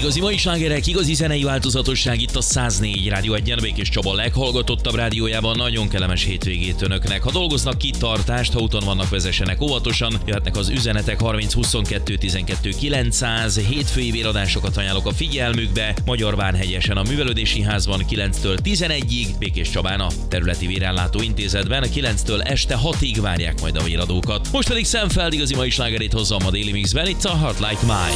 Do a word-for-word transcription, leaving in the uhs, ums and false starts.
Igazi mai slágerek, igazi zenei változatosság itt a száz négy Rádió egyen, Békés Csaba leghallgatottabb rádiójában. Nagyon kellemes hétvégét önöknek. Ha dolgoznak, kitartást, ha úton vannak, vezessenek óvatosan. Jöhetnek az üzenetek harminc huszonkettő tizenkettő kilencszáz. Hétfői véradásokat ajánlok a figyelmükbe. Magyarvárhegyesen a Művelődési Házban kilenctől tizenegyig, Békés Csabán a Területi Vérellátó Intézetben kilenctől este hatig várják majd a véradókat. Most pedig Sam Feld igazi mai slágerét hozzam a Daily Mixben, itt a Hot Like Mine.